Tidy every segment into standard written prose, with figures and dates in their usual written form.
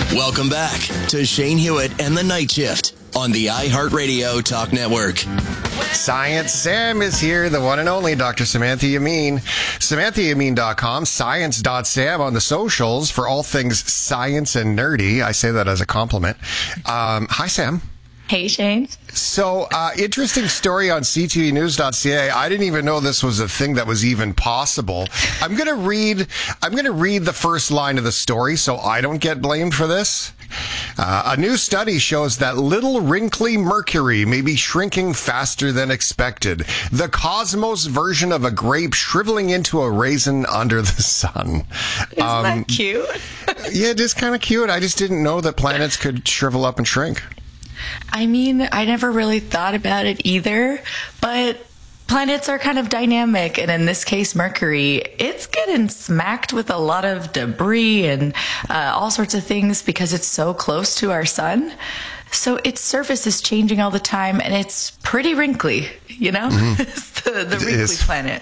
Welcome back to Shane Hewitt and the Night Shift on the iHeartRadio Talk Network. Science Sam is here, the one and only Dr. Samantha Yamin. SamanthaYamin.com, science.sam on the socials for all things science and nerdy. I say that as a compliment. Hi, Sam. Hey, Shane. So, interesting story on ctvnews.ca. I didn't even know this was a thing that was even possible. I'm going to read the first line of the story so I don't get blamed for this. A new study shows that little wrinkly Mercury may be shrinking faster than expected. The cosmos version of a grape shriveling into a raisin under the sun. Isn't that cute? Yeah, just kind of cute. I just didn't know that planets could shrivel up and shrink. I mean, I never really thought about it either, but planets are kind of dynamic. And in this case, Mercury, it's getting smacked with a lot of debris and all sorts of things because it's so close to our sun. So its surface is changing all the time, and it's pretty wrinkly, you know? Mm-hmm. It's the wrinkly planet.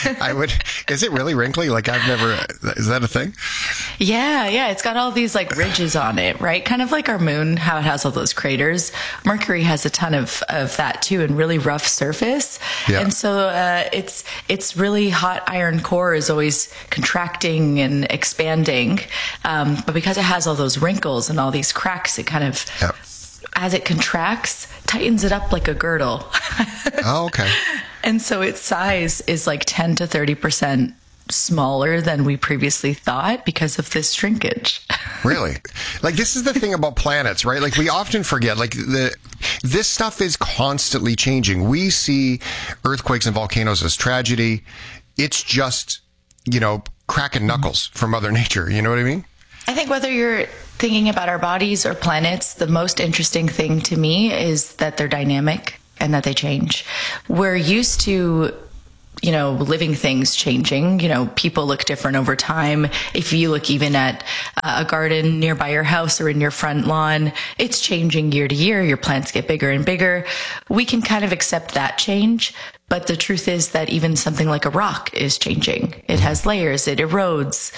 Is it really wrinkly? Is that a thing? Yeah. It's got all these like ridges on it, right? Kind of like our moon, how it has all those craters. Mercury has a ton of that too, and really rough surface. Yeah. And so it's really hot iron core is always contracting and expanding. But because it has all those wrinkles and all these cracks, it kind of... Yep. As it contracts, tightens it up like a girdle. Oh, okay. And so its size is like 10 to 30% smaller than we previously thought because of this shrinkage. Really? Like, this is the thing about planets, right? Like, we often forget, like, this stuff is constantly changing. We see earthquakes and volcanoes as tragedy. It's just, cracking knuckles from Mother Nature. You know what I mean? I think whether you're thinking about our bodies or planets, the most interesting thing to me is that they're dynamic and that they change. We're used to, living things changing. People look different over time. If you look even at a garden nearby your house or in your front lawn, it's changing year to year. Your plants get bigger and bigger. We can kind of accept that change. But the truth is that even something like a rock is changing. It has layers, it erodes,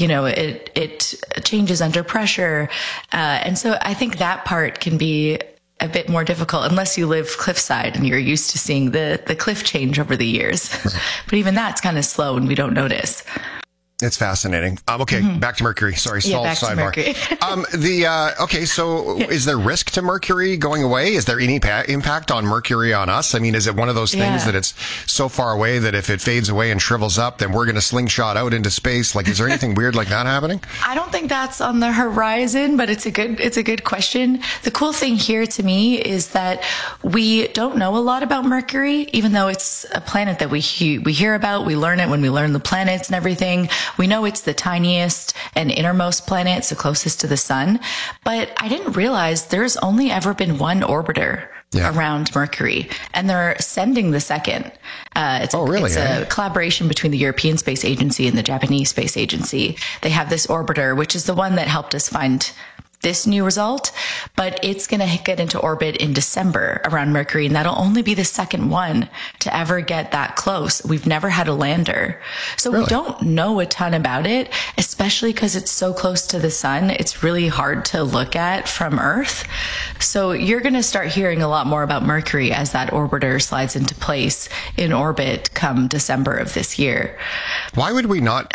it changes under pressure. And so I think that part can be a bit more difficult unless you live cliffside and you're used to seeing the cliff change over the years. Right. But even that's kind of slow and we don't notice. It's fascinating. Okay, back to Mercury. Sorry, back to Mercury. So is there risk to Mercury going away? Is there any impact on Mercury on us? I mean, is it one of those things that it's so far away that if it fades away and shrivels up, then we're going to slingshot out into space? Like, is there anything weird like that happening? I don't think that's on the horizon, but it's a good question. The cool thing here to me is that we don't know a lot about Mercury, even though it's a planet that we hear about. We learn it when we learn the planets and everything. We know it's the tiniest and innermost planet. It's the closest to the sun. But I didn't realize there's only ever been one orbiter around Mercury, and they're sending the second. It's a collaboration between the European Space Agency and the Japanese Space Agency. They have this orbiter, which is the one that helped us find this new result, but it's going to get into orbit in December around Mercury, and that'll only be the second one to ever get that close. We've never had a lander. So we don't know a ton about it, especially because it's so close to the sun. It's really hard to look at from Earth. So you're going to start hearing a lot more about Mercury as that orbiter slides into place in orbit come December of this year. Why would we not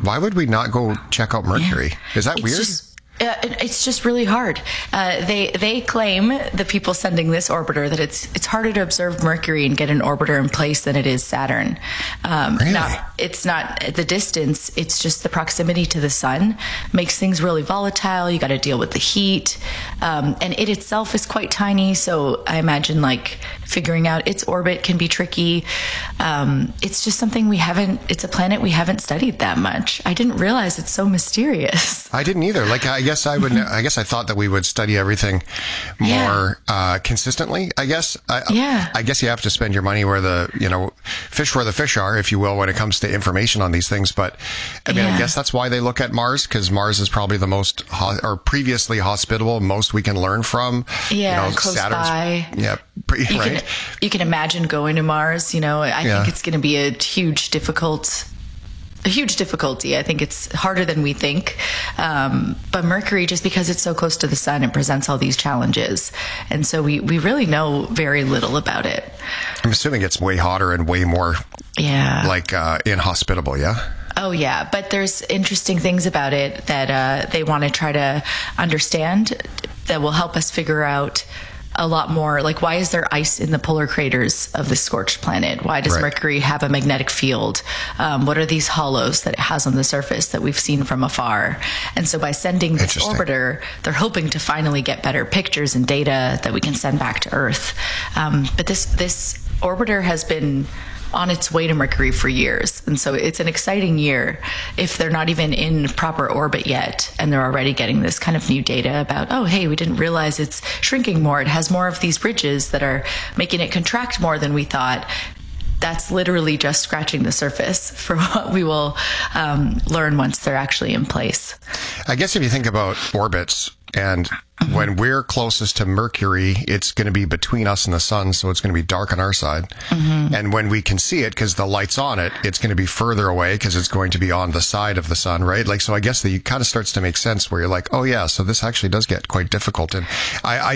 go check out Mercury? Is that weird? It's just really hard. They claim, the people sending this orbiter, that it's harder to observe Mercury and get an orbiter in place than it is Saturn. Really? It's not the distance. It's just the proximity to the sun makes things really volatile. You got to deal with the heat. And it itself is quite tiny. So I imagine figuring out its orbit can be tricky. It's just something it's a planet we haven't studied that much. I didn't realize it's so mysterious. I didn't either. I guess I thought that we would study everything more consistently. I guess you have to spend your money where the fish where the fish are, if you will, when it comes to information on these things. But I guess that's why they look at Mars, because Mars is probably the most or previously hospitable, most we can learn from. Yeah, close Saturn's, by. Yeah, you can imagine going to Mars. I think it's going to be a huge, difficult a huge difficulty. I think it's harder than we think. But Mercury, just because it's so close to the sun, it presents all these challenges. And so we really know very little about it. I'm assuming it's way hotter and way more inhospitable, yeah? Oh, yeah. But there's interesting things about it that they want to try to understand that will help us figure out a lot more, like, why is there ice in the polar craters of the scorched planet? Why does Mercury have a magnetic field? What are these hollows that it has on the surface that we've seen from afar? And so by sending this orbiter, they're hoping to finally get better pictures and data that we can send back to Earth. But this orbiter has been on its way to Mercury for years. And so it's an exciting year if they're not even in proper orbit yet and they're already getting this kind of new data about, oh, hey, we didn't realize it's shrinking more. It has more of these ridges that are making it contract more than we thought. That's literally just scratching the surface for what we will learn once they're actually in place. I guess if you think about orbits, and when we're closest to Mercury, it's going to be between us and the sun, so it's going to be dark on our side. Mm-hmm. And when we can see it, because the light's on it, it's going to be further away because it's going to be on the side of the sun, right? Like, so I guess that it kind of starts to make sense where you're like, oh yeah, so this actually does get quite difficult. And I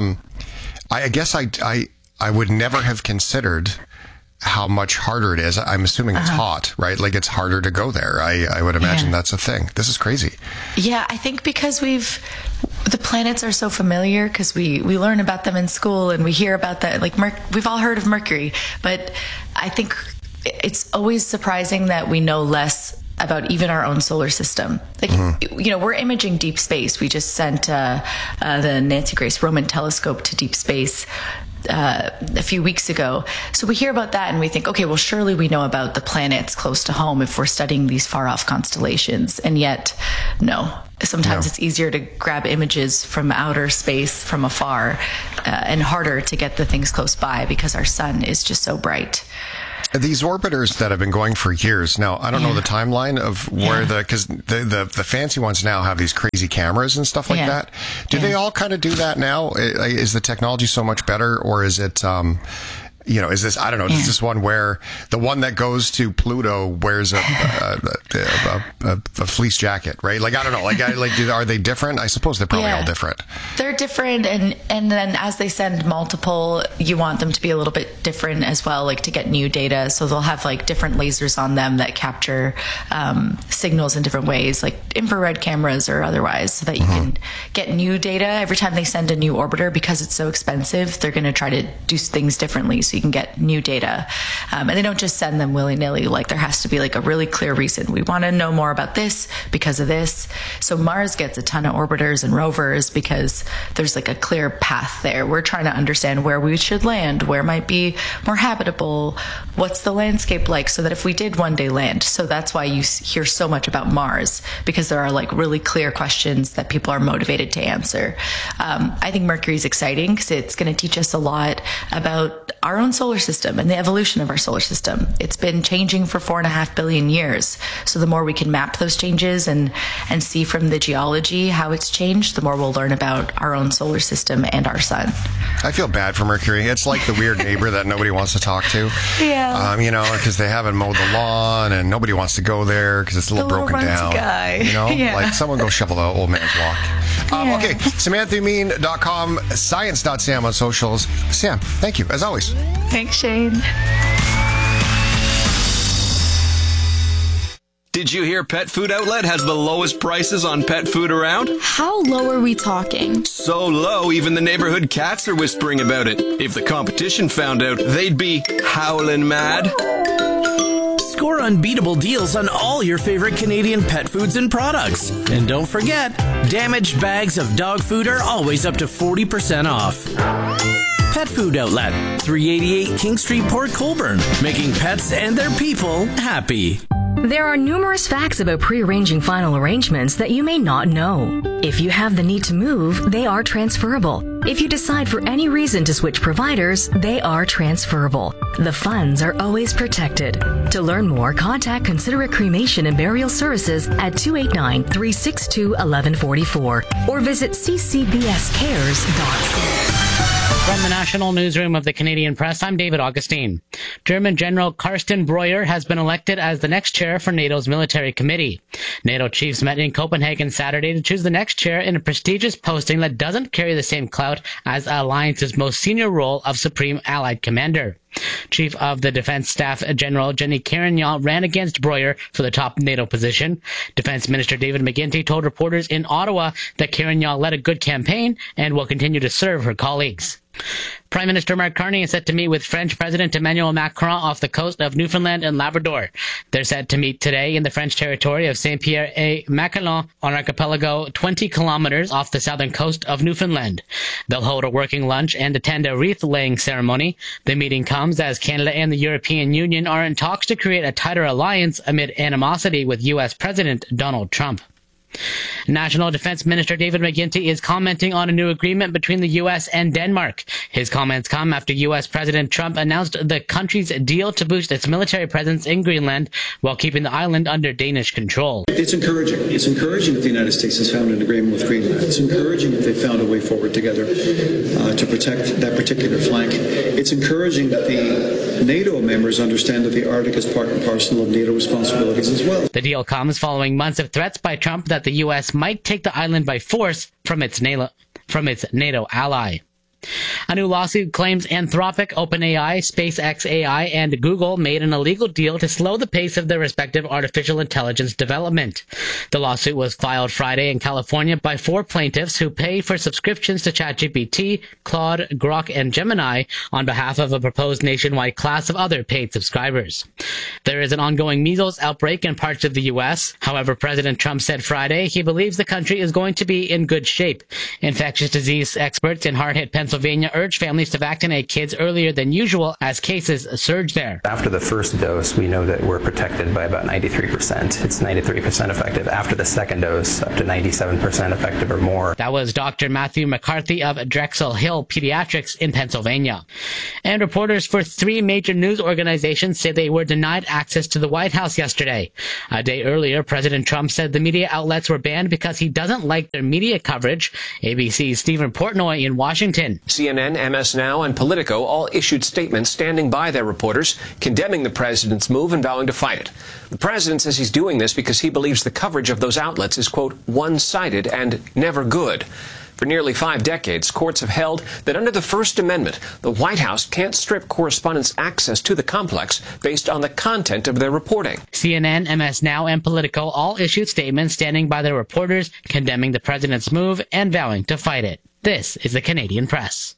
guess I would never have considered how much harder it is. I'm assuming it's hot, right? Like, it's harder to go there. I would imagine that's a thing. This is crazy. Yeah, I think because the planets are so familiar because we learn about them in school and we hear about that. Like, we've all heard of Mercury, but I think it's always surprising that we know less about even our own solar system. Like, we're imaging deep space. We just sent the Nancy Grace Roman telescope to deep space a few weeks ago. So we hear about that and we think, okay, well, surely we know about the planets close to home if we're studying these far off constellations. And yet, no. Sometimes it's easier to grab images from outer space from afar and harder to get the things close by because our sun is just so bright. These orbiters that have been going for years now, I don't know the timeline of where because the fancy ones now have these crazy cameras and stuff like that. Do they all kind of do that now? Is the technology so much better, or is it, is this, I don't know, is this one where the one that goes to Pluto wears a fleece jacket, right? Like, I don't know, are they different? I suppose they're probably all different. They're different. And then as they send multiple, you want them to be a little bit different as well, like to get new data. So they'll have like different lasers on them that capture signals in different ways, like infrared cameras or otherwise, so that you can get new data every time they send a new orbiter. Because it's so expensive, they're going to try to do things differently so you can get new data. And they don't just send them willy-nilly. Like, there has to be like a really clear reason. We want to know more about this because of this. So Mars gets a ton of orbiters and rovers because there's like a clear path there. We're trying to understand where we should land, where might be more habitable, what's the landscape like, so that if we did one day land. So that's why you hear so much about Mars, because there are like really clear questions that people are motivated to answer. I think Mercury is exciting because it's going to teach us a lot about our own solar system and the evolution of our solar system. It's been changing for 4.5 billion years. So the more we can map those changes and see from the geology how it's changed, the more we'll learn about our own solar system and our sun. I feel bad for Mercury. It's like the weird neighbor that nobody wants to talk to. Yeah. Because they haven't mowed the lawn and nobody wants to go there because it's a little broken down. Guy. Like, someone go shovel the old man's walk. Okay, SamanthaMean.com, science.sam on socials. Sam, thank you, as always. Thanks, Shane. Did you hear Pet Food Outlet has the lowest prices on pet food around? How low are we talking? So low, even the neighborhood cats are whispering about it. If the competition found out, they'd be howling mad. Score unbeatable deals on all your favorite Canadian pet foods and products. And don't forget, damaged bags of dog food are always up to 40% off. Pet Food Outlet, 388 King Street, Port Colborne, making pets and their people happy. There are numerous facts about pre-arranging final arrangements that you may not know. If you have the need to move, they are transferable. If you decide for any reason to switch providers, they are transferable. The funds are always protected. To learn more, contact Considerate Cremation and Burial Services at 289-362-1144 or visit ccbscares.ca. From the National Newsroom of the Canadian Press, I'm David Augustine. German General Carsten Breuer has been elected as the next chair for NATO's military committee. NATO chiefs met in Copenhagen Saturday to choose the next chair in a prestigious posting that doesn't carry the same clout as the alliance's most senior role of Supreme Allied Commander. Chief of the Defense Staff General Jenny Carignan ran against Breuer for the top NATO position. Defense Minister David McGuinty told reporters in Ottawa that Carignan led a good campaign and will continue to serve her colleagues. Prime Minister Mark Carney is set to meet with French President Emmanuel Macron off the coast of Newfoundland and Labrador. They're set to meet today in the French territory of Saint-Pierre-et-Miquelon on archipelago 20 kilometers off the southern coast of Newfoundland. They'll hold a working lunch and attend a wreath-laying ceremony. The meeting comes as Canada and the European Union are in talks to create a tighter alliance amid animosity with U.S. President Donald Trump. National Defense Minister David McGuinty is commenting on a new agreement between the U.S. and Denmark. His comments come after U.S. President Trump announced the country's deal to boost its military presence in Greenland while keeping the island under Danish control. It's encouraging. It's encouraging that the United States has found an agreement with Greenland. It's encouraging that they found a way forward together to protect that particular flank. It's encouraging that the NATO members understand that the Arctic is part and parcel of NATO responsibilities as well. The deal comes following months of threats by Trump that the U.S. might take the island by force from its NATO ally. A new lawsuit claims Anthropic, OpenAI, SpaceX AI, and Google made an illegal deal to slow the pace of their respective artificial intelligence development. The lawsuit was filed Friday in California by 4 plaintiffs who pay for subscriptions to ChatGPT, Claude, Grok, and Gemini on behalf of a proposed nationwide class of other paid subscribers. There is an ongoing measles outbreak in parts of the U.S. However, President Trump said Friday he believes the country is going to be in good shape. Infectious disease experts in hard-hit Pennsylvania urged families to vaccinate kids earlier than usual as cases surge there. After the first dose, we know that we're protected by about 93%. It's 93% effective. After the second dose, up to 97% effective or more. That was Dr. Matthew McCarthy of Drexel Hill Pediatrics in Pennsylvania. And reporters for 3 major news organizations say they were denied access to the White House yesterday. A day earlier, President Trump said the media outlets were banned because he doesn't like their media coverage. ABC's Stephen Portnoy in Washington. CNN, MS Now, and Politico all issued statements standing by their reporters, condemning the president's move and vowing to fight it. The president says he's doing this because he believes the coverage of those outlets is, quote, one-sided and never good. For nearly 5 decades, courts have held that under the First Amendment, the White House can't strip correspondents' access to the complex based on the content of their reporting. CNN, MS Now, and Politico all issued statements standing by their reporters, condemning the president's move and vowing to fight it. This is the Canadian Press.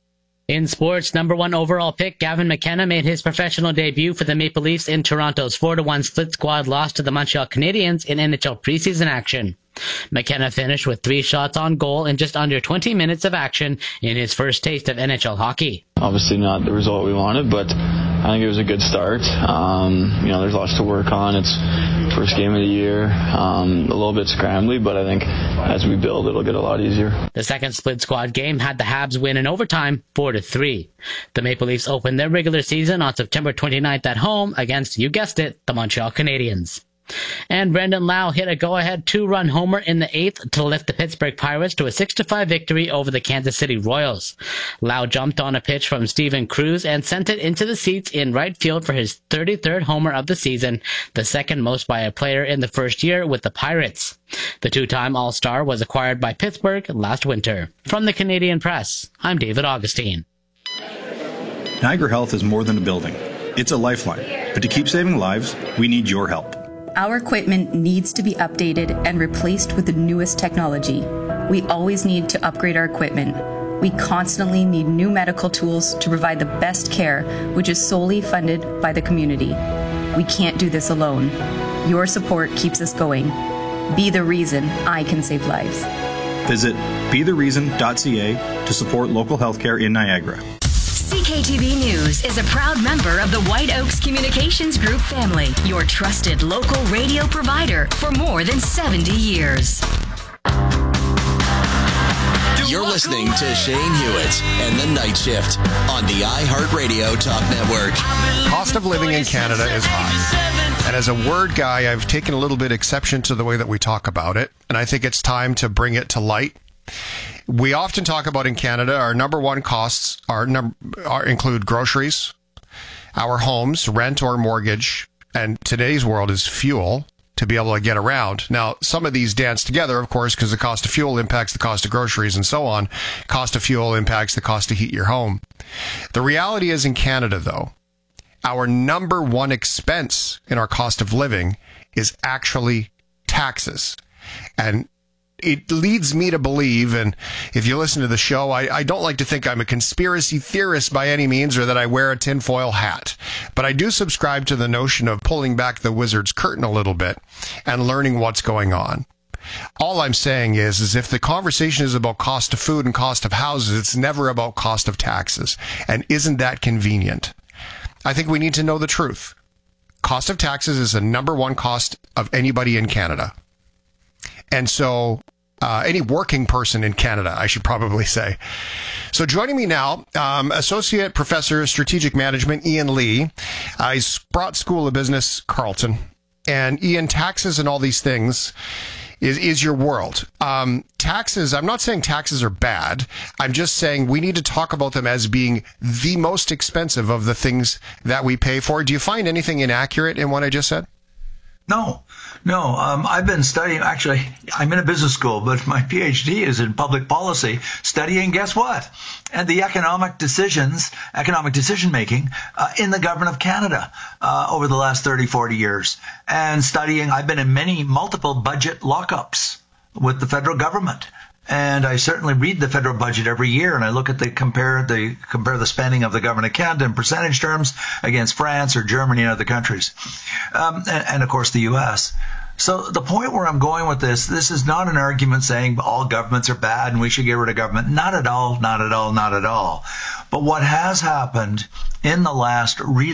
In sports, number 1 overall pick Gavin McKenna made his professional debut for the Maple Leafs in Toronto's 4-1 split squad loss to the Montreal Canadiens in NHL preseason action. McKenna finished with 3 shots on goal in just under 20 minutes of action in his first taste of NHL hockey. Obviously not the result we wanted, but I think it was a good start. There's lots to work on. It's first game of the year, a little bit scrambly, but I think as we build, it'll get a lot easier. The second split squad game had the Habs win in overtime 4-3. The Maple Leafs opened their regular season on September 29th at home against, you guessed it, the Montreal Canadiens. And Brendan Lau hit a go-ahead 2-run homer in the 8th to lift the Pittsburgh Pirates to a 6-5 victory over the Kansas City Royals. Lau jumped on a pitch from Steven Cruz and sent it into the seats in right field for his 33rd homer of the season, the second most by a player in the first year with the Pirates. The 2-time All-Star was acquired by Pittsburgh last winter. From the Canadian Press, I'm David Augustine. Niagara Health is more than a building. It's a lifeline. But to keep saving lives, we need your help. Our equipment needs to be updated and replaced with the newest technology. We always need to upgrade our equipment. We constantly need new medical tools to provide the best care, which is solely funded by the community. We can't do this alone. Your support keeps us going. Be the reason I can save lives. Visit bethereason.ca to support local healthcare in Niagara. CKTV News is a proud member of the White Oaks Communications Group family, your trusted local radio provider for more than 70 years. You're listening to Shane Hewitt and The Night Shift on the iHeartRadio Talk Network. Cost of living in Canada is high. And as a word guy, I've taken a little bit exception to the way that we talk about it. And I think it's time to bring it to light. We often talk about in Canada, our number one costs include groceries, our homes, rent or mortgage, and today's world is fuel to be able to get around. Now, some of these dance together, of course, because the cost of fuel impacts the cost of groceries and so on. Cost of fuel impacts the cost to heat your home. The reality is in Canada, though, our number one expense in our cost of living is actually taxes. And it leads me to believe, and if you listen to the show, I don't like to think I'm a conspiracy theorist by any means or that I wear a tinfoil hat, but I do subscribe to the notion of pulling back the wizard's curtain a little bit and learning what's going on. All I'm saying is if the conversation is about cost of food and cost of houses, it's never about cost of taxes. And isn't that convenient? I think we need to know the truth. Cost of taxes is the number one cost of anybody in Canada. And so any working person in Canada, I should probably say. So joining me now, Associate Professor of Strategic Management, Ian Lee. He's Sprott School of Business, Carleton. And Ian, taxes and all these things is your world. Taxes, I'm not saying taxes are bad. I'm just saying we need to talk about them as being the most expensive of the things that we pay for. Do you find anything inaccurate in what I just said? No. I've been studying, actually, I'm in a business school, but my PhD is in public policy, studying, guess what? And the economic decision making in the government of Canada over the last 30, 40 years. And studying, I've been in multiple budget lockups with the federal government. And I certainly read the federal budget every year, and I look at compare the spending of the government of Canada in percentage terms against France or Germany and other countries, and of course the U.S. So the point where I'm going with this is not an argument saying all governments are bad and we should get rid of government. Not at all, not at all, not at all. But what has happened in the last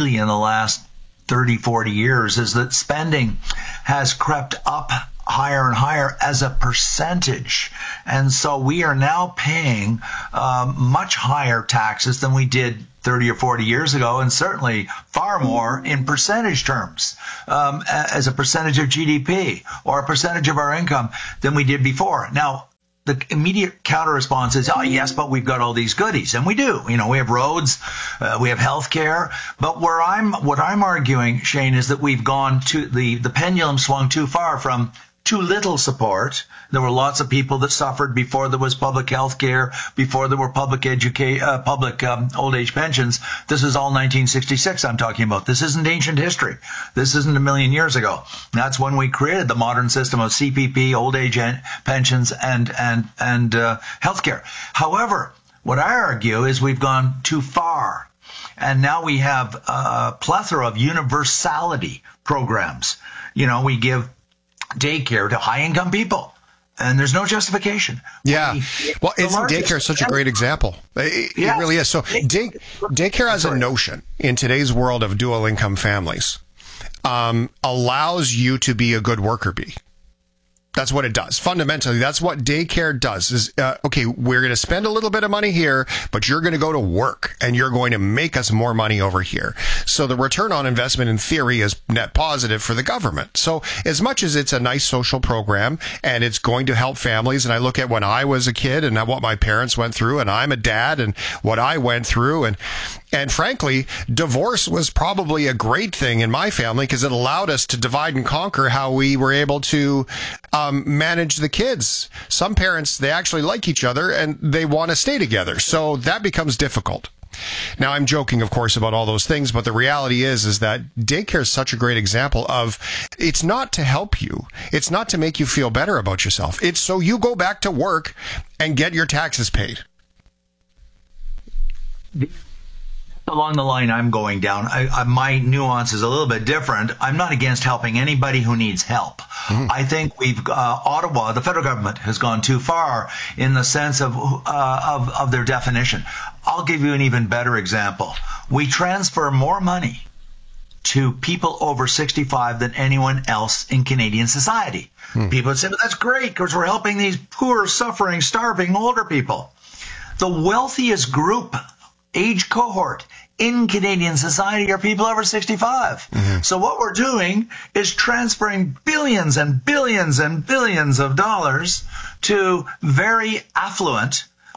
30, 40 years is that spending has crept up higher and higher as a percentage. And so we are now paying much higher taxes than we did 30 or 40 years ago, and certainly far more in percentage terms, as a percentage of GDP or a percentage of our income than we did before. Now, the immediate counter response is, oh, yes, but we've got all these goodies. And we do. We have roads, we have health care. But what I'm arguing, Shane, is that we've gone to the pendulum swung too far from too little support. There were lots of people that suffered before there was public health care, before there were public old age pensions. This is all 1966 I'm talking about. This isn't ancient history. This isn't a million years ago. That's when we created the modern system of CPP, old age pensions, and health care. However, what I argue is we've gone too far. And now we have a plethora of universality programs. We give daycare to high-income people, and there's no justification. Yeah. Well, isn't daycare such a great example? It really is. So daycare as a notion in today's world of dual-income families allows you to be a good worker bee. That's what it does. Fundamentally, that's what daycare does is, okay, we're going to spend a little bit of money here, but you're going to go to work and you're going to make us more money over here. So the return on investment in theory is net positive for the government. So as much as it's a nice social program and it's going to help families, and I look at when I was a kid and what my parents went through, and I'm a dad and what I went through, and frankly, divorce was probably a great thing in my family because it allowed us to divide and conquer how we were able to manage the kids. Some parents, they actually like each other and they want to stay together. So that becomes difficult. Now, I'm joking, of course, about all those things, but the reality is that daycare is such a great example of it's not to help you. It's not to make you feel better about yourself. It's so you go back to work and get your taxes paid. Along the line I'm going down, my nuance is a little bit different. I'm not against helping anybody who needs help. I think Ottawa, the federal government, has gone too far in the sense of their definition. I'll give you an even better example. We transfer more money to people over 65 than anyone else in Canadian society. People would say, but that's great because we're helping these poor, suffering, starving older people. The wealthiest group age cohort in Canadian society are people over 65. So what we're doing is transferring billions and billions and billions of dollars to very affluent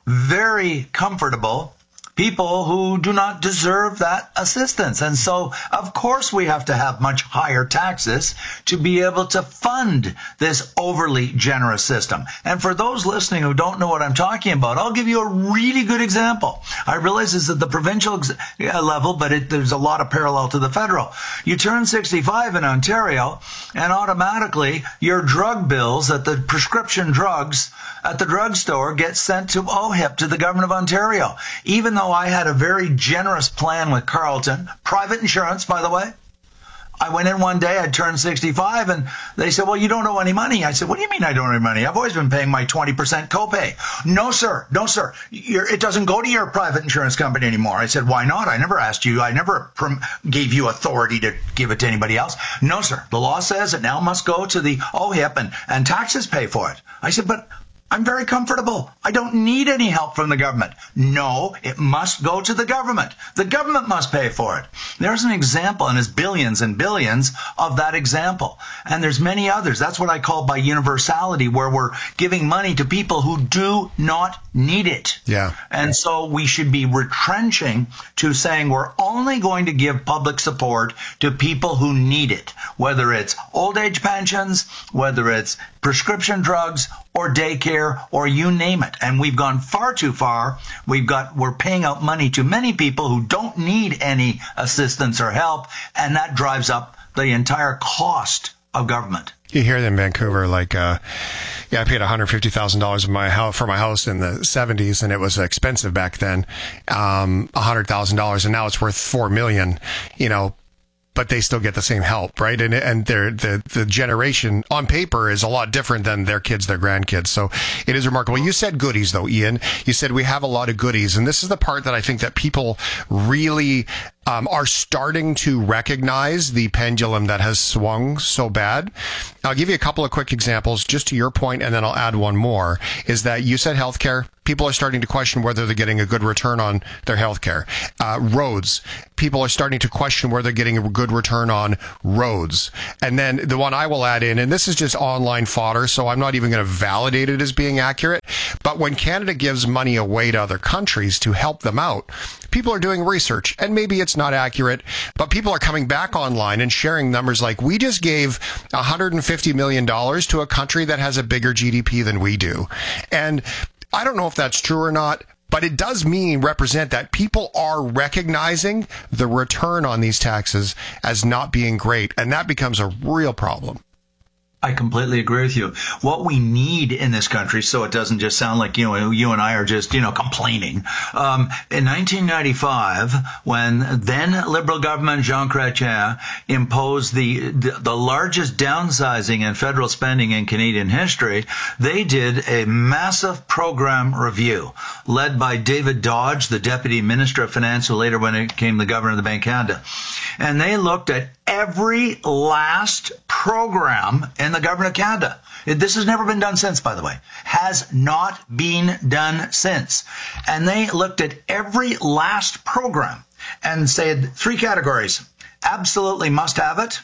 very comfortable people who do not deserve that assistance. And so, of course, we have to have much higher taxes to be able to fund this overly generous system. And for those listening who don't know what I'm talking about, I'll give you a really good example. I realize this is at the provincial level, but there's a lot of parallel to the federal. You turn 65 in Ontario, and automatically your drug bills at the prescription drugs at the drugstore get sent to OHIP, to the government of Ontario. Even though I had a very generous plan with Carleton, private insurance, by the way. I went in one day, I'd turned 65, and they said, well, you don't owe any money. I said, what do you mean I don't owe any money? I've always been paying my 20% copay. No, sir. No, sir. It doesn't go to your private insurance company anymore. I said, why not? I never asked you. I never gave you authority to give it to anybody else. No, sir. The law says it now must go to the OHIP, and taxes pay for it. I said, but I'm very comfortable. I don't need any help from the government. No, it must go to the government. The government must pay for it. There's an example, and there's billions and billions of that example. And there's many others. That's what I call by universality, where we're giving money to people who do not need it. Yeah. And so we should be retrenching to saying we're only going to give public support to people who need it, whether it's old age pensions, whether it's prescription drugs, or daycare, or you name it. And we've gone far too far. We're paying out money to many people who don't need any assistance or help, and that drives up the entire cost of government. You hear in Vancouver, like, I paid $150,000 for my house in the 70s, and it was expensive back then, $100,000, and now it's worth $4 million, but they still get the same help, right? And the generation on paper is a lot different than their kids, their grandkids. So it is remarkable. You said goodies, though, Ian. You said we have a lot of goodies, and this is the part that I think that people really are starting to recognize the pendulum that has swung so bad. I'll give you a couple of quick examples just to your point, and then I'll add one more, is that you said healthcare. People are starting to question whether they're getting a good return on their healthcare. Roads. People are starting to question whether they're getting a good return on roads. And then the one I will add in, and this is just online fodder, so I'm not even going to validate it as being accurate, but when Canada gives money away to other countries to help them out, people are doing research, and maybe it's not accurate, but people are coming back online and sharing numbers like, we just gave $150 million to a country that has a bigger GDP than we do. And I don't know if that's true or not, but it does represent that people are recognizing the return on these taxes as not being great, and that becomes a real problem. I completely agree with you. What we need in this country, so it doesn't just sound like, you and I are just, complaining. In 1995, when then Liberal government Jean Chrétien imposed the largest downsizing in federal spending in Canadian history, they did a massive program review led by David Dodge, the Deputy Minister of Finance, who later became the Governor of the Bank of Canada. And they looked at every last program in the government of Canada. This has never been done since, by the way. Has not been done since. And they looked at every last program and said 3 categories. Absolutely must have it.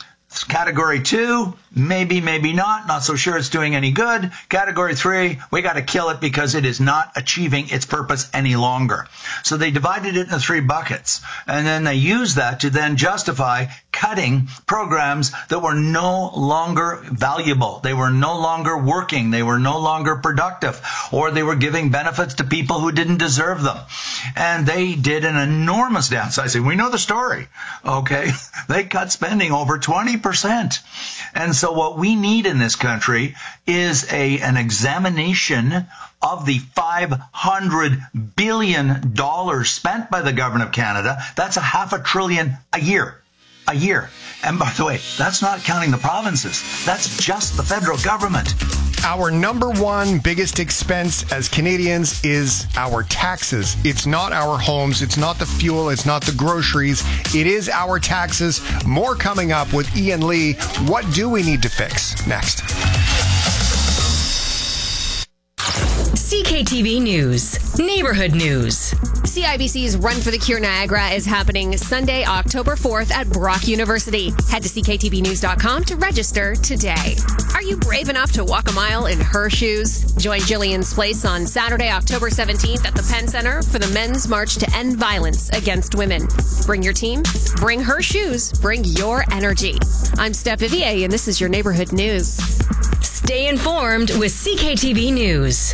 Category 2, maybe, maybe not so sure it's doing any good. Category 3, we got to kill it because it is not achieving its purpose any longer. So they divided it into 3 buckets, and then they used that to then justify cutting programs that were no longer valuable. They were no longer working. They were no longer productive, or they were giving benefits to people who didn't deserve them. And they did an enormous downsizing. We know the story, okay? They cut spending over 20%. And so what we need in this country is an examination of the $500 billion spent by the government of Canada. That's $500 billion a year. And by the way, that's not counting the provinces. That's just the federal government. Our number one biggest expense as Canadians is our taxes. It's not our homes. It's not the fuel. It's not the groceries. It is our taxes. More coming up with Ian Lee. What do we need to fix? Next. CKTV News. Neighborhood News. CIBC's Run for the Cure Niagara is happening Sunday, October 4th at Brock University. Head to cktvnews.com to register today. Are you brave enough to walk a mile in her shoes? Join Jillian's Place on Saturday, October 17th at the Penn Center for the Men's March to End Violence Against Women. Bring your team, bring her shoes, bring your energy. I'm Steph Vivier, and this is your Neighborhood News. Stay informed with CKTV News.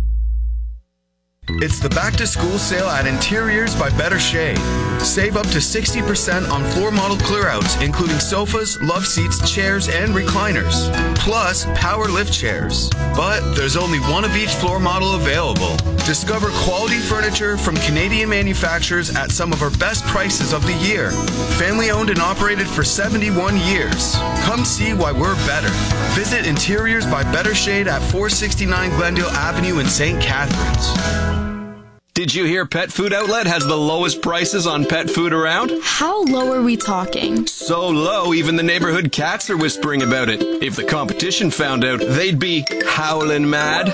It's the back-to-school sale at Interiors by Better Shade. Save up to 60% on floor model clearouts, including sofas, love seats, chairs, and recliners. Plus, power lift chairs. But there's only one of each floor model available. Discover quality furniture from Canadian manufacturers at some of our best prices of the year. Family owned and operated for 71 years. Come see why we're better. Visit Interiors by Better Shade at 469 Glendale Avenue in St. Catharines. Did you hear Pet Food Outlet has the lowest prices on pet food around? How low are we talking? So low, even the neighborhood cats are whispering about it. If the competition found out, they'd be howling mad.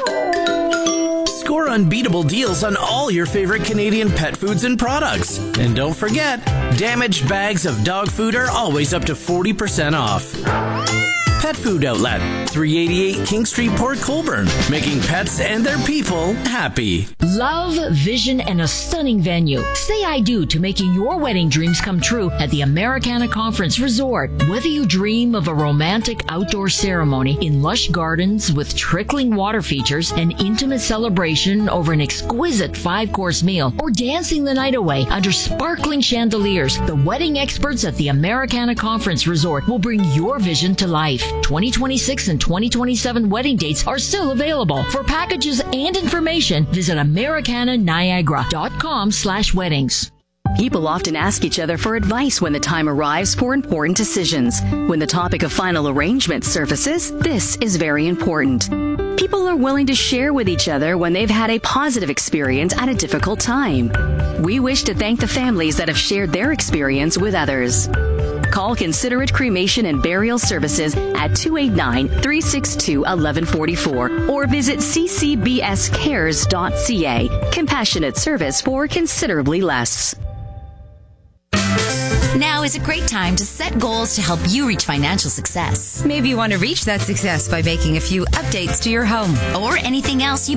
Score unbeatable deals on all your favorite Canadian pet foods and products. And don't forget, damaged bags of dog food are always up to 40% off. Pet Food Outlet, 388 King Street, Port Colborne, making pets and their people happy. Love, vision, and a stunning venue. Say I do to making your wedding dreams come true at the Americana Conference Resort. Whether you dream of a romantic outdoor ceremony in lush gardens with trickling water features, an intimate celebration over an exquisite 5-course meal, or dancing the night away under sparkling chandeliers, the wedding experts at the Americana Conference Resort will bring your vision to life. 2026 and 2027 wedding dates are still available. For packages and information, visit americananiagara.com/weddings. People often ask each other for advice when the time arrives for important decisions. When the topic of final arrangement surfaces, this is very important. People are willing to share with each other when they've had a positive experience at a difficult time. We wish to thank the families that have shared their experience with others. Call Considerate Cremation and Burial Services at 289-362-1144 or visit ccbscares.ca. Compassionate service for considerably less. Now is a great time to set goals to help you reach financial success. Maybe you want to reach that success by making a few updates to your home or anything else you